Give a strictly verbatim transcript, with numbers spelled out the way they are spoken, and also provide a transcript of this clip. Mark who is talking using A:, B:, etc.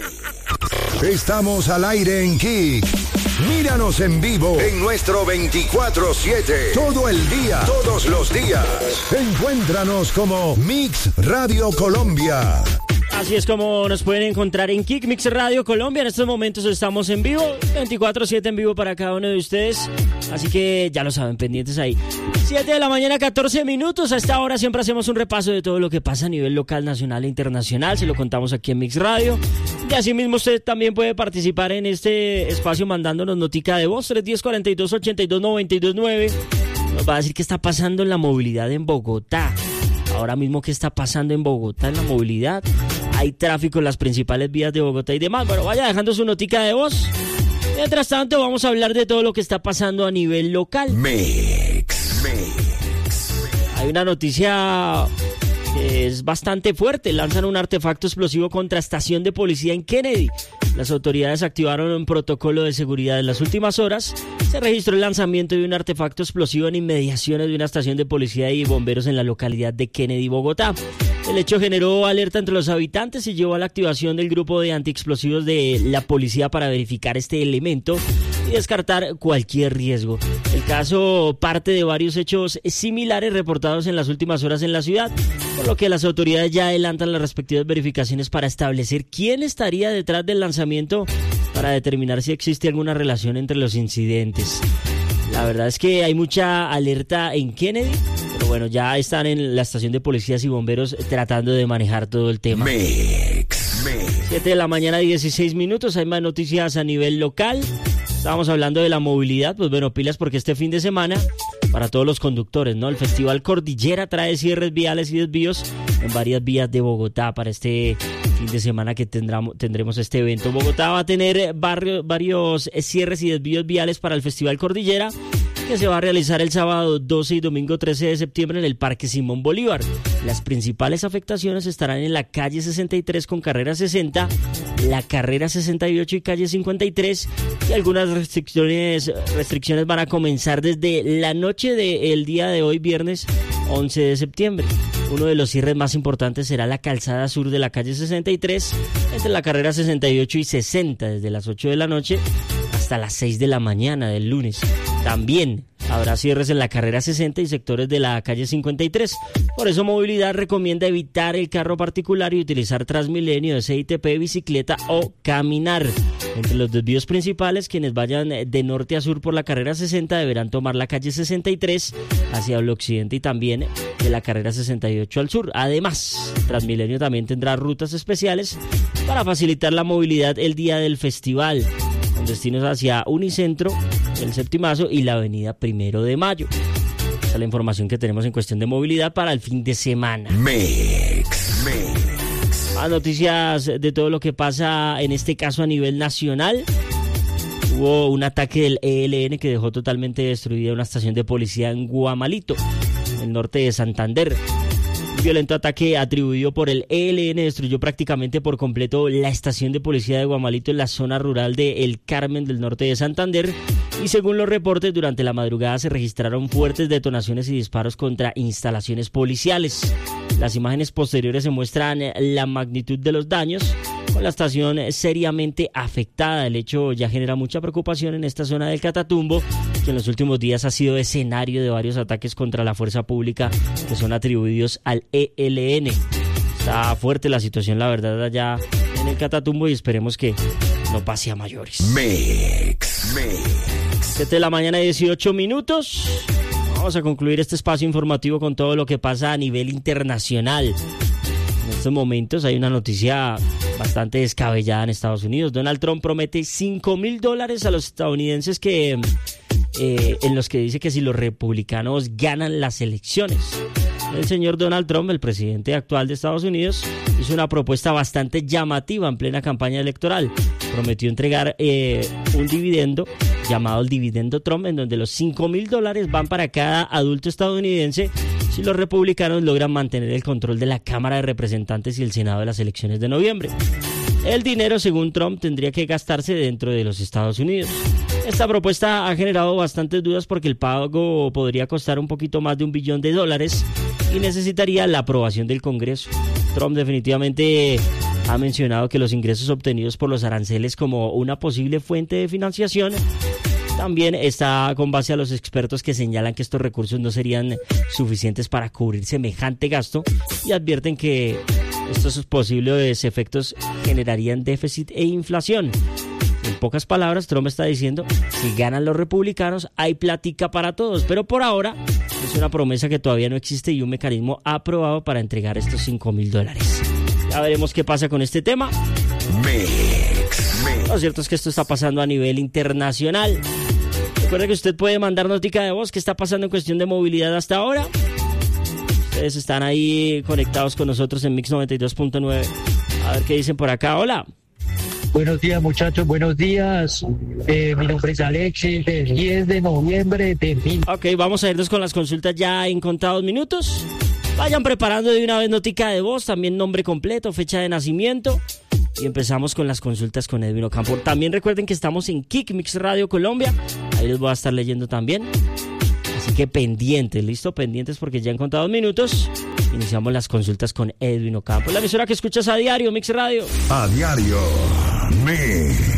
A: Estamos al aire en Kick. Míranos en vivo en nuestro veinticuatro siete. Todo el día, todos los días. Encuéntranos como Mix Radio Colombia.
B: Así es como nos pueden encontrar en Kick Mix Radio Colombia. En estos momentos estamos en vivo, veinticuatro siete en vivo para cada uno de ustedes. Así que ya lo saben, pendientes ahí. siete de la mañana, catorce minutos. A esta hora siempre hacemos un repaso de todo lo que pasa a nivel local, nacional e internacional. Se lo contamos aquí en Mix Radio. Y asimismo usted también puede participar en este espacio mandándonos notica de voz. tres uno cero, cuatro dos, ocho dos, nueve dos nueve. Nos va a decir qué está pasando en la movilidad en Bogotá. Ahora mismo, ¿qué está pasando en Bogotá en la movilidad? Hay tráfico en las principales vías de Bogotá y demás. Bueno, vaya dejando su notica de voz. Mientras tanto, vamos a hablar de todo lo que está pasando a nivel local.
A: Mix, mix.
B: Hay una noticia que es bastante fuerte. Lanzan un artefacto explosivo contra estación de policía en Kennedy. Las autoridades activaron un protocolo de seguridad en las últimas horas. Se registró el lanzamiento de un artefacto explosivo en inmediaciones de una estación de policía y bomberos en la localidad de Kennedy, Bogotá. El hecho generó alerta entre los habitantes y llevó a la activación del grupo de antiexplosivos de la policía para verificar este elemento y descartar cualquier riesgo. El caso parte de varios hechos similares reportados en las últimas horas en la ciudad, por lo que las autoridades ya adelantan las respectivas verificaciones para establecer quién estaría detrás del lanzamiento para determinar si existe alguna relación entre los incidentes. La verdad es que hay mucha alerta en Kennedy, pero bueno, ya están en la estación de policías y bomberos tratando de manejar todo el tema.
A: Mix, mix.
B: siete de la mañana, dieciséis minutos, hay más noticias a nivel local. Estábamos hablando de la movilidad, pues bueno, pilas porque este fin de semana, para todos los conductores, ¿no? El Festival Cordillera trae cierres viales y desvíos en varias vías de Bogotá para este fin de semana que tendremos, tendremos este evento. Bogotá va a tener barrio, varios cierres y desvíos viales para el Festival Cordillera, que se va a realizar el sábado doce y domingo trece de septiembre en el Parque Simón Bolívar. Las principales afectaciones estarán en la calle sesenta y tres con carrera sesenta, la carrera sesenta y ocho y calle cincuenta y tres, y algunas restricciones, restricciones van a comenzar desde la noche del día de hoy, viernes once de septiembre. Uno de los cierres más importantes será la calzada sur de la calle sesenta y tres, entre la carrera sesenta y ocho y sesenta, desde las ocho de la noche hasta las seis de la mañana del lunes. También habrá cierres en la carrera sesenta y sectores de la calle cincuenta y tres. Por eso Movilidad recomienda evitar el carro particular y utilizar Transmilenio, S I T P, bicicleta o caminar. Entre los desvíos principales, quienes vayan de norte a sur por la carrera sesenta deberán tomar la calle sesenta y tres hacia el occidente y también de la carrera sesenta y ocho al sur. Además, Transmilenio también tendrá rutas especiales para facilitar la movilidad el día del festival, con destinos hacia Unicentro, el Septimazo y la avenida Primero de Mayo. Esta es la información que tenemos en cuestión de movilidad para el fin de semana.
A: Mix, mix.
B: Más noticias de todo lo que pasa en este caso a nivel nacional. Hubo un ataque del E L N que dejó totalmente destruida una estación de policía en Guamalito, en el norte de Santander. Un violento ataque atribuido por el E L N destruyó prácticamente por completo la estación de policía de Guamalito en la zona rural de El Carmen del norte de Santander. Y según los reportes, durante la madrugada se registraron fuertes detonaciones y disparos contra instalaciones policiales. Las imágenes posteriores se muestran la magnitud de los daños, con la estación seriamente afectada. El hecho ya genera mucha preocupación en esta zona del Catatumbo, que en los últimos días ha sido escenario de varios ataques contra la fuerza pública que son atribuidos al E L N. Está fuerte la situación, la verdad, allá en el Catatumbo, y esperemos que no pase a mayores.
A: Mix, mix.
B: siete de la mañana, dieciocho minutos. Vamos a concluir este espacio informativo con todo lo que pasa a nivel internacional. En estos momentos hay una noticia bastante descabellada en Estados Unidos. Donald Trump promete cinco mil dólares a los estadounidenses que, eh, en los que dice que si los republicanos ganan las elecciones. El señor Donald Trump, el presidente actual de Estados Unidos, hizo una propuesta bastante llamativa en plena campaña electoral. Prometió entregar eh, un dividendo llamado el dividendo Trump, en donde los cinco mil dólares van para cada adulto estadounidense si los republicanos logran mantener el control de la Cámara de Representantes y el Senado de las elecciones de noviembre. El dinero, según Trump, tendría que gastarse dentro de los Estados Unidos. Esta propuesta ha generado bastantes dudas porque el pago podría costar un poquito más de un billón de dólares y necesitaría la aprobación del Congreso. Trump definitivamente ha mencionado que los ingresos obtenidos por los aranceles como una posible fuente de financiación. También está con base a los expertos que señalan que estos recursos no serían suficientes para cubrir semejante gasto y advierten que estos posibles efectos generarían déficit e inflación. En pocas palabras, Trump está diciendo, si ganan los republicanos, hay platica para todos. Pero por ahora, es una promesa que todavía no existe y un mecanismo aprobado para entregar estos cinco mil dólares. Ya veremos qué pasa con este tema.
A: Mix, mix.
B: Lo cierto es que esto está pasando a nivel internacional. Recuerda que usted puede mandar notica de voz. ¿Qué está pasando en cuestión de movilidad hasta ahora? Ustedes están ahí conectados con nosotros en Mix noventa y dos punto nueve. A ver qué dicen por acá. Hola.
C: Buenos días, muchachos, buenos días. Eh, mi nombre es Alexis, del diez de noviembre de mil.
B: Ok, vamos a irnos con las consultas ya en contados minutos. Vayan preparando de una vez notica de voz, también nombre completo, fecha de nacimiento. Y empezamos con las consultas con Edwin Ocampo. También recuerden que estamos en Kick Mix Radio Colombia. Ahí les voy a estar leyendo también. Así que pendientes, ¿listo? Pendientes porque ya en contados minutos iniciamos las consultas con Edwin Ocampo. La emisora que escuchas a diario, Mix Radio.
A: A diario, Mix.